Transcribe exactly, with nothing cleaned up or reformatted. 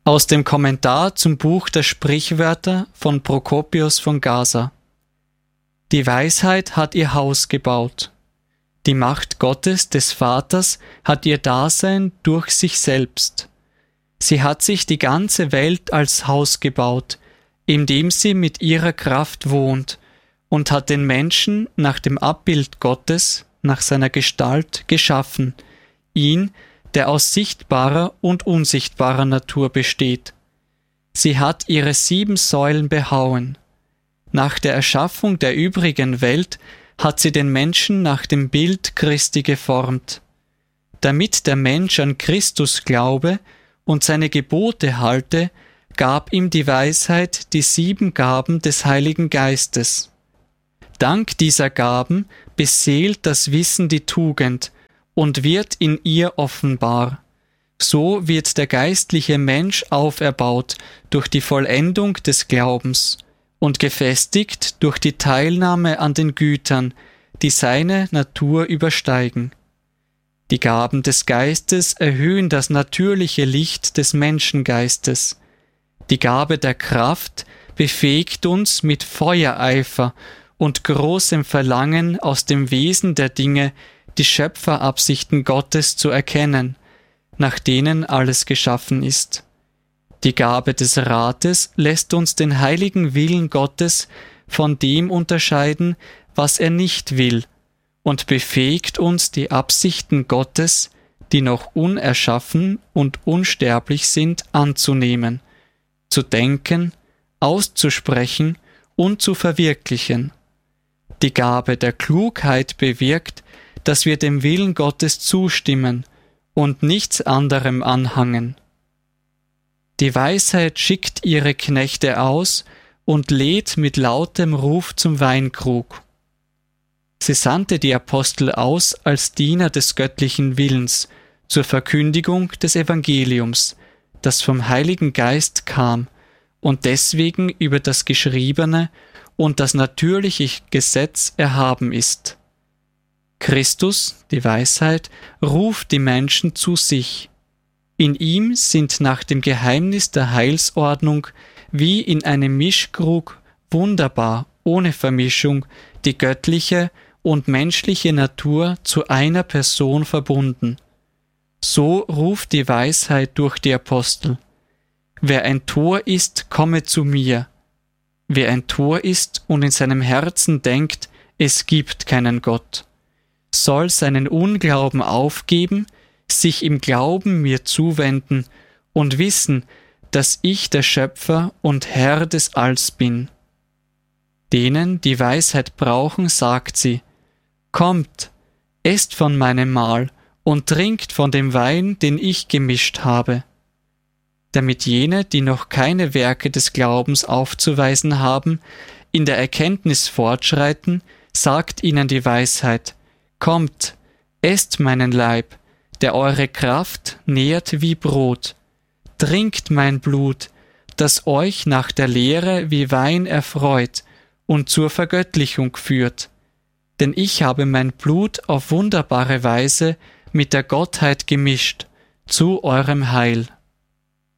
Aus dem Kommentar zum Buch der Sprichwörter von Prokopius von Gaza. Die Weisheit hat ihr Haus gebaut. Die Macht Gottes des Vaters hat ihr Dasein durch sich selbst. Sie hat sich die ganze Welt als Haus gebaut, in dem sie mit ihrer Kraft wohnt, und hat den Menschen nach dem Abbild Gottes, nach seiner Gestalt geschaffen, ihn, der aus sichtbarer und unsichtbarer Natur besteht. Sie hat ihre sieben Säulen behauen. Nach der Erschaffung der übrigen Welt hat sie den Menschen nach dem Bild Christi geformt. Damit der Mensch an Christus glaube und seine Gebote halte, gab ihm die Weisheit die sieben Gaben des Heiligen Geistes. Dank dieser Gaben beseelt das Wissen die Tugend und wird in ihr offenbar. So wird der geistliche Mensch auferbaut durch die Vollendung des Glaubens und gefestigt durch die Teilnahme an den Gütern, die seine Natur übersteigen. Die Gaben des Geistes erhöhen das natürliche Licht des Menschengeistes. Die Gabe der Kraft befähigt uns mit Feuereifer und großem Verlangen aus dem Wesen der Dinge die Schöpferabsichten Gottes zu erkennen, nach denen alles geschaffen ist. Die Gabe des Rates lässt uns den heiligen Willen Gottes von dem unterscheiden, was er nicht will, und befähigt uns, die Absichten Gottes, die noch unerschaffen und unsterblich sind, anzunehmen, zu denken, auszusprechen und zu verwirklichen. Die Gabe der Klugheit bewirkt, dass wir dem Willen Gottes zustimmen und nichts anderem anhangen. Die Weisheit schickt ihre Knechte aus und lädt mit lautem Ruf zum Weinkrug. Sie sandte die Apostel aus als Diener des göttlichen Willens zur Verkündigung des Evangeliums, das vom Heiligen Geist kam und deswegen über das Geschriebene und das natürliche Gesetz erhaben ist. Christus, die Weisheit, ruft die Menschen zu sich. In ihm sind nach dem Geheimnis der Heilsordnung wie in einem Mischkrug wunderbar, ohne Vermischung, die göttliche und menschliche Natur zu einer Person verbunden. So ruft die Weisheit durch die Apostel. Wer ein Tor ist, komme zu mir. Wer ein Tor ist und in seinem Herzen denkt, es gibt keinen Gott, soll seinen Unglauben aufgeben, sich im Glauben mir zuwenden und wissen, dass ich der Schöpfer und Herr des Alls bin. Denen, die Weisheit brauchen, sagt sie: Kommt, esst von meinem Mahl und trinkt von dem Wein, den ich gemischt habe. Damit jene, die noch keine Werke des Glaubens aufzuweisen haben, in der Erkenntnis fortschreiten, sagt ihnen die Weisheit: Kommt, esst meinen Leib, der eure Kraft nährt wie Brot. Trinkt mein Blut, das euch nach der Lehre wie Wein erfreut und zur Vergöttlichung führt. Denn ich habe mein Blut auf wunderbare Weise mit der Gottheit gemischt, zu eurem Heil.